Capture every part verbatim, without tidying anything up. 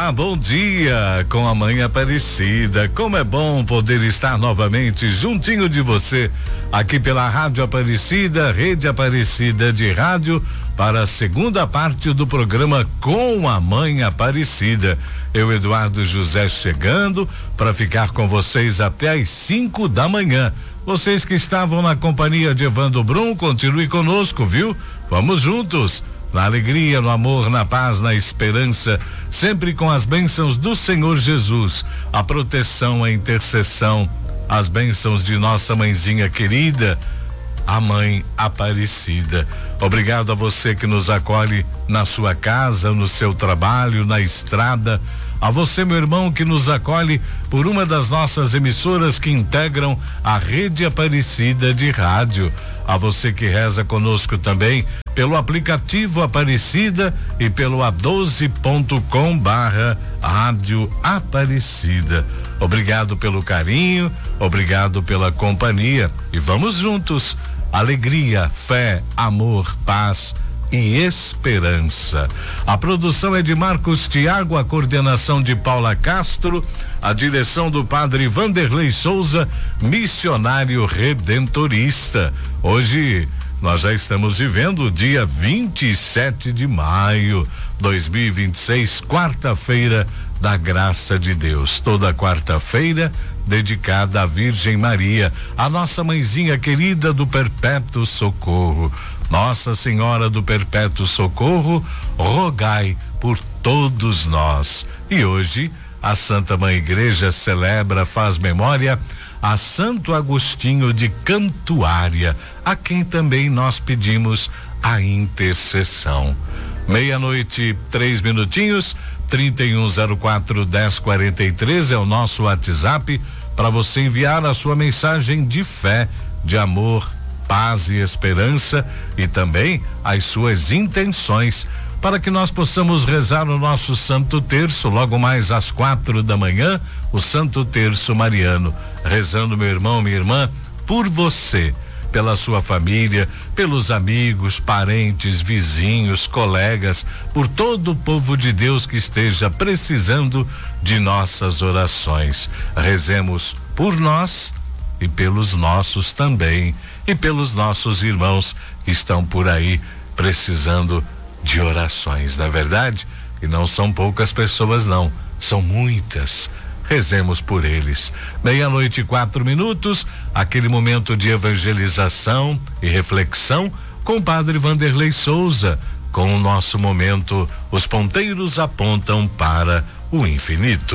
Olá, bom dia com a Mãe Aparecida. Como é bom poder estar novamente juntinho de você aqui pela Rádio Aparecida, Rede Aparecida de Rádio, para a segunda parte do programa Com a Mãe Aparecida. Eu, Eduardo José, chegando para ficar com vocês até às cinco da manhã. Vocês que estavam na companhia de Evandro Brum, continue conosco, viu? Vamos juntos. Na alegria, no amor, na paz, na esperança, sempre com as bênçãos do Senhor Jesus, a proteção, a intercessão, as bênçãos de nossa mãezinha querida, a Mãe Aparecida. Obrigado a você que nos acolhe na sua casa, no seu trabalho, na estrada. A você, meu irmão, que nos acolhe por uma das nossas emissoras que integram a Rede Aparecida de Rádio. A você que reza conosco também pelo aplicativo Aparecida e pelo a doze ponto com barra Rádio Aparecida. Obrigado pelo carinho, obrigado pela companhia e vamos juntos. Alegria, fé, amor, paz e esperança. A produção é de Marcos Tiago, a coordenação de Paula Castro, a direção do padre Vanderlei Souza, missionário redentorista. Hoje nós já estamos vivendo o dia vinte e sete de maio, dois mil e vinte e seis, quarta-feira da graça de Deus. Toda quarta-feira dedicada à Virgem Maria, a nossa mãezinha querida do Perpétuo Socorro. Nossa Senhora do Perpétuo Socorro, rogai por todos nós. E hoje a Santa Mãe Igreja celebra, faz memória a Santo Agostinho de Cantuária, a quem também nós pedimos a intercessão. Meia-noite, três minutinhos, trinta e um zero quatro, dez quarenta e três é o nosso WhatsApp para você enviar a sua mensagem de fé, de amor, paz e esperança e também as suas intenções para que nós possamos rezar o nosso Santo Terço logo mais às quatro da manhã, o Santo Terço Mariano, rezando, meu irmão, minha irmã, por você, pela sua família, pelos amigos, parentes, vizinhos, colegas, por todo o povo de Deus que esteja precisando de nossas orações. Rezemos por nós e pelos nossos também, e pelos nossos irmãos que estão por aí precisando de orações, não é verdade? E não são poucas pessoas, não, são muitas. Rezemos por eles. Meia-noite e quatro minutos, aquele momento de evangelização e reflexão com o padre Vanderlei Souza. Com o nosso momento, os ponteiros apontam para o infinito.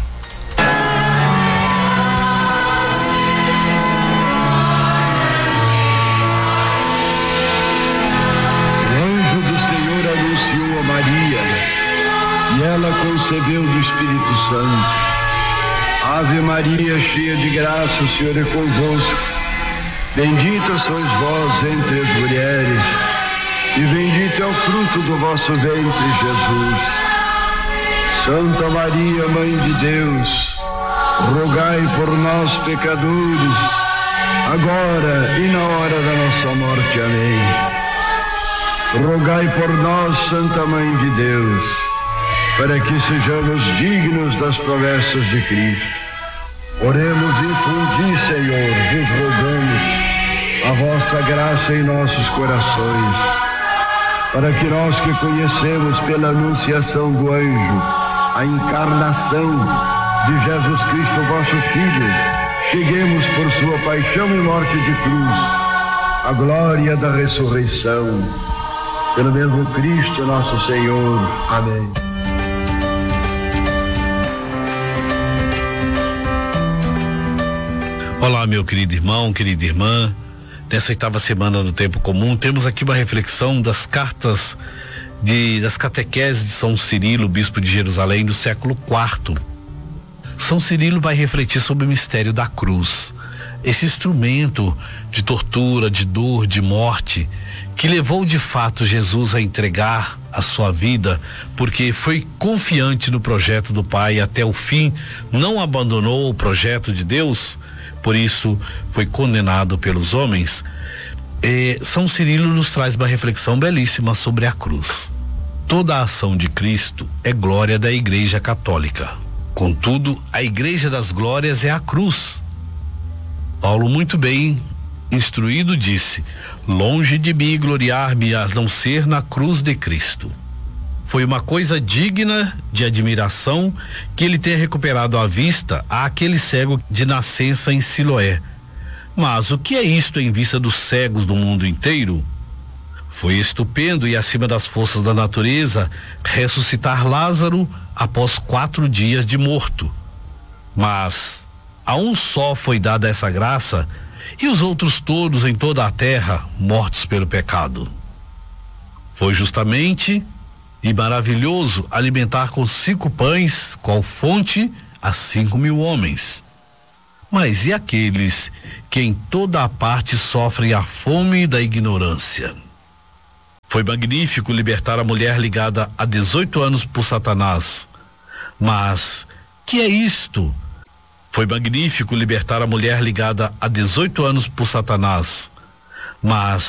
E ela concebeu do Espírito Santo. Ave Maria, cheia de graça, o Senhor é convosco. Bendita sois vós entre as mulheres, e bendito é o fruto do vosso ventre, Jesus. Santa Maria, Mãe de Deus, rogai por nós, pecadores, agora e na hora da nossa morte. Amém. Rogai por nós, Santa Mãe de Deus, para que sejamos dignos das promessas de Cristo. Oremos e infundi, Senhor, vos rogamos a vossa graça em nossos corações, para que nós que conhecemos pela anunciação do anjo a encarnação de Jesus Cristo, vosso Filho, cheguemos por sua paixão e morte de cruz à glória da ressurreição. Pelo mesmo Cristo nosso Senhor. Amém. Olá, meu querido irmão, querida irmã. Nessa oitava semana do Tempo Comum, temos aqui uma reflexão das cartas de, das catequeses de São Cirilo, bispo de Jerusalém, do século quarto. São Cirilo vai refletir sobre o mistério da cruz, esse instrumento de tortura, de dor, de morte, que levou de fato Jesus a entregar a sua vida, porque foi confiante no projeto do Pai até o fim, não abandonou o projeto de Deus, por isso foi condenado pelos homens. Eh, São Cirilo nos traz uma reflexão belíssima sobre a cruz. Toda a ação de Cristo é glória da Igreja Católica. Contudo, a Igreja das Glórias é a cruz. Paulo, muito bem instruído, disse: longe de mim gloriar-me a não ser na cruz de Cristo. Foi uma coisa digna de admiração que ele tenha recuperado a vista àquele cego de nascença em Siloé. Mas o que é isto em vista dos cegos do mundo inteiro? Foi estupendo e acima das forças da natureza ressuscitar Lázaro após quatro dias de morto. Mas a um só foi dada essa graça, e os outros todos em toda a terra mortos pelo pecado. Foi justamente e maravilhoso alimentar com cinco pães, qual fonte, a cinco mil homens. Mas e aqueles que em toda a parte sofrem a fome da ignorância? Foi magnífico libertar a mulher ligada há dezoito anos por Satanás. Mas que é isto? Foi magnífico libertar a mulher ligada há dezoito anos por Satanás. Mas